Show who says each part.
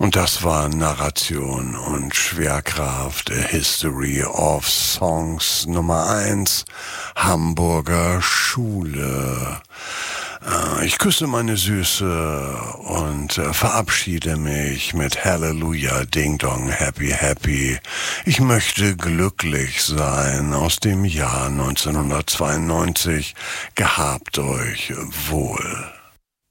Speaker 1: Und das war Narration und Schwerkraft, A History of Songs Nummer 1, Hamburger Schule. Ich küsse meine Süße und verabschiede mich mit Halleluja, Ding Dong, Happy Happy. Ich möchte glücklich sein aus dem Jahr 1992. Gehabt euch wohl.